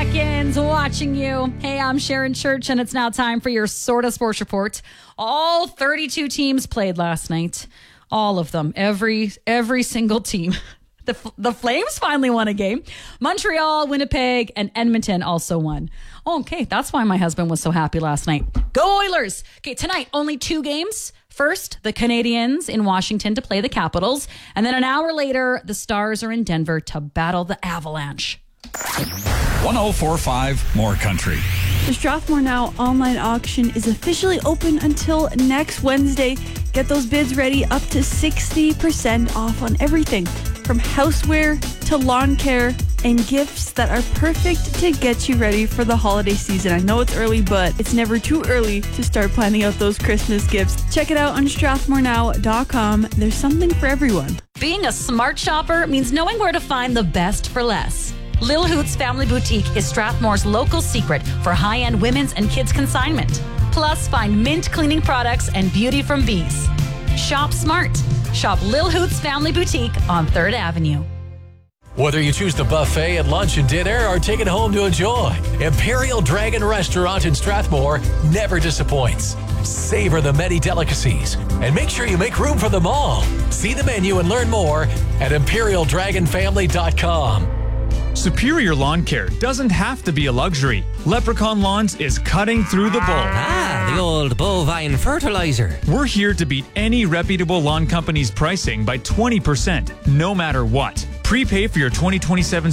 Americans watching you. Hey, I'm Sharon Church, and it's now time for your Sorta Sports Report. All 32 teams played last night. All of them. Every single team. The Flames finally won a game. Montreal, Winnipeg, and Edmonton also won. Okay, that's why my husband was so happy last night. Go Oilers! Okay, tonight, only 2 games. First, the Canadiens in Washington to play the Capitals. And then an hour later, the Stars are in Denver to battle the Avalanche. 104.5 More Country. The Strathmore Now online auction is officially open until next Wednesday. Get those bids ready, up to 60% off on everything from houseware to lawn care and gifts that are perfect to get you ready for the holiday season. I know it's early, but it's never too early to start planning out those Christmas gifts. Check it out on strathmorenow.com. There's something for everyone. Being a smart shopper means knowing where to find the best for less. Lil Hoots Family Boutique is Strathmore's local secret for high-end women's and kids' consignment. Plus, find mint cleaning products and beauty from bees. Shop smart. Shop Lil Hoots Family Boutique on 3rd Avenue. Whether you choose the buffet at lunch and dinner or take it home to enjoy, Imperial Dragon Restaurant in Strathmore never disappoints. Savor the many delicacies and make sure you make room for them all. See the menu and learn more at ImperialDragonFamily.com. Superior Lawn Care doesn't have to be a luxury. Leprechaun Lawns is cutting through the bull. The old bovine fertilizer. We're here to beat any reputable lawn company's pricing by 20%, no matter what. Prepay for your 2027